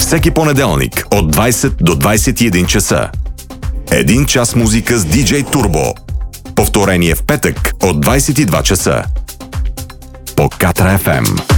всеки понеделник от 20 до 21 часа. 1 час музика с DJ Turbo. Повторение в петък от 22 часа. По Катра FM.